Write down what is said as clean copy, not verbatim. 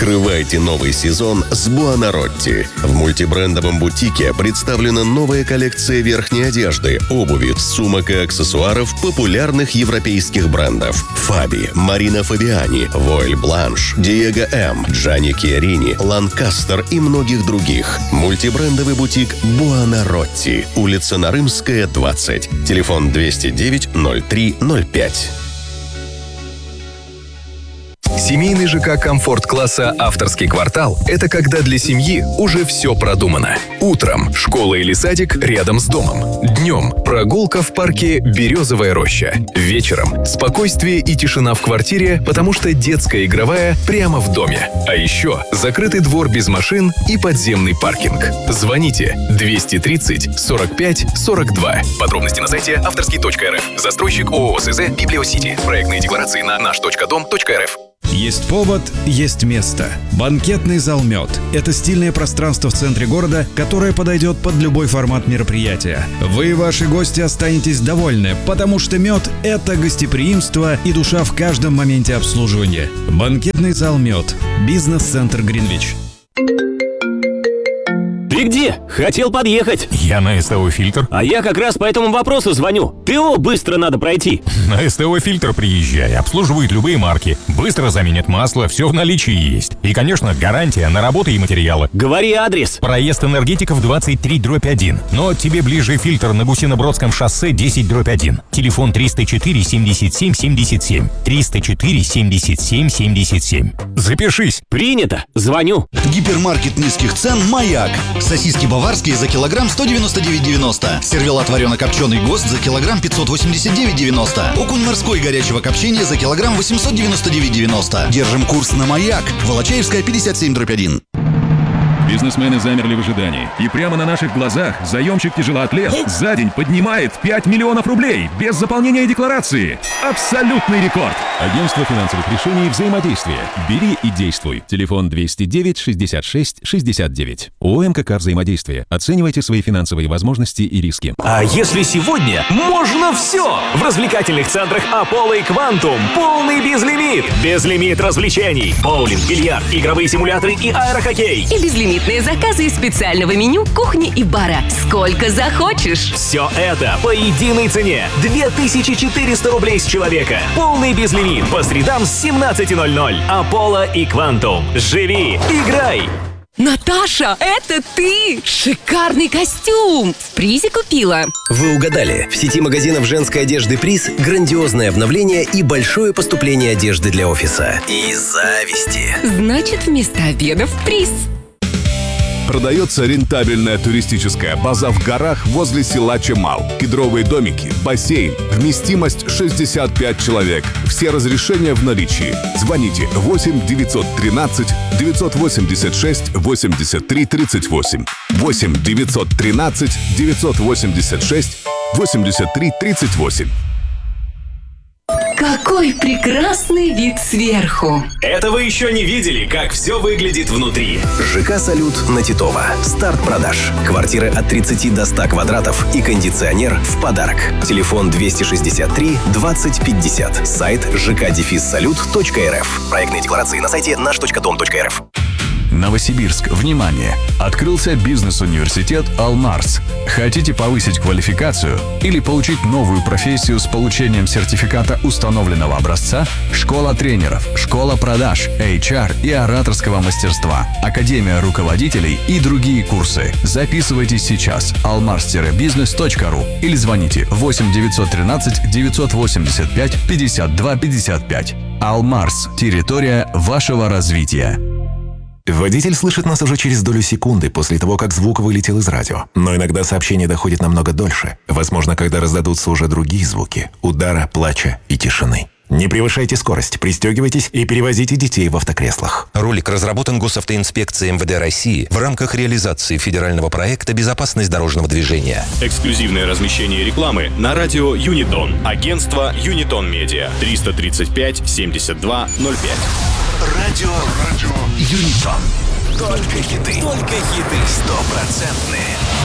Открывайте новый сезон с Буонаротти. В мультибрендовом бутике представлена новая коллекция верхней одежды, обуви, сумок и аксессуаров популярных европейских брендов: Фаби, Марина Фабиани, Войль Бланш, Диего М, Джанни Chiarini, Ланкастер и многих других. Мультибрендовый бутик Буонаротти. Улица Нарымская, 20. Телефон 209 03 05. Семейный ЖК «Комфорт-класса» «Авторский квартал» — это когда для семьи уже все продумано. Утром — школа или садик рядом с домом. Днем — прогулка в парке «Березовая роща». Вечером — спокойствие и тишина в квартире, потому что детская игровая прямо в доме. А еще закрытый двор без машин и подземный паркинг. Звоните 230 45 42. Подробности на сайте авторский.рф. Застройщик ООО СЗ «Библиосити». Проектные декларации на наш.дом.рф. Есть повод, есть место. Банкетный зал «Мед» — это стильное пространство в центре города, которое подойдет под любой формат мероприятия. Вы и ваши гости останетесь довольны, потому что «Мед» — это гостеприимство и душа в каждом моменте обслуживания. Банкетный зал «Мед». Бизнес-центр Гринвич. Ты где? Хотел подъехать. Я на СТО «Фильтр». А я как раз по этому вопросу звоню. ТО быстро надо пройти. На СТО «Фильтр» приезжай. Обслуживают любые марки. Быстро заменят масло, все в наличии есть. И, конечно, гарантия на работы и материалы. Говори адрес. Проезд Энергетиков 23/1. Но тебе ближе «Фильтр» на Гусино-Бродском шоссе 10/1. Телефон 304 77 77. 304 77 77. Запишись. Принято. Звоню. Гипермаркет низких цен «Маяк». Сосиски баварские за килограмм 199,90. Сервелат варено-копченый ГОСТ за килограмм 589,90. Окунь морской горячего копчения за килограмм 899,90. Держим курс на «Маяк». Волочаевская, 57/1. Бизнесмены замерли в ожидании. И прямо на наших глазах заемщик-тяжелоатлет за день поднимает 5 миллионов рублей без заполнения декларации. Абсолютный рекорд. Агентство финансовых решений «Взаимодействие». Бери и действуй. Телефон 209 66 69. ООО «МКК Взаимодействие». Оценивайте свои финансовые возможности и риски. А если сегодня можно все? В развлекательных центрах «Аполло» и «Квантум» полный безлимит. Безлимит развлечений. Боулинг, бильярд, игровые симуляторы и аэрохоккей. И безлимитные заказы из специального меню кухни и бара. Сколько захочешь. Все это по единой цене. 2400 рублей с человека. Полный безлимит по средам с 17:00. «Аполло» и «Квантум». Живи, играй. Наташа, это ты! Шикарный костюм! В призе купила. Вы угадали. В сети магазинов женской одежды «Приз» грандиозное обновление и большое поступление одежды для офиса. И зависти. Значит, вместо обеда в приз. Продается рентабельная туристическая база в горах возле села Чемал. Кедровые домики, бассейн, вместимость 65 человек. Все разрешения в наличии. Звоните 8 913 986 83 38. 8 913 986 83 38. Какой прекрасный вид сверху! Это вы еще не видели, как все выглядит внутри. ЖК «Салют» на Титова. Старт продаж. Квартиры от 30 до 100 квадратов и кондиционер в подарок. Телефон 263 20 50. Сайт жк-салют.рф. Проектные декларации на сайте наш.дом.рф. Новосибирск, внимание! Открылся бизнес-университет «Алмарс». Хотите повысить квалификацию или получить новую профессию с получением сертификата установленного образца? Школа тренеров, школа продаж, HR и ораторского мастерства, академия руководителей и другие курсы. Записывайтесь сейчас. almars-business.ru или звоните 8 913 985 52 55. «Алмарс» – территория вашего развития. Водитель слышит нас уже через долю секунды после того, как звук вылетел из радио. Но иногда сообщение доходит намного дольше. Возможно, когда раздадутся уже другие звуки – удара, плача и тишины. Не превышайте скорость, пристегивайтесь и перевозите детей в автокреслах. Ролик разработан Госавтоинспекцией МВД России в рамках реализации федерального проекта «Безопасность дорожного движения». Эксклюзивное размещение рекламы на радио «Юнитон». Агентство «Юнитон Медиа». 335 72 05. Радио «Юнитон». Только хиты. Только хиты. 100%.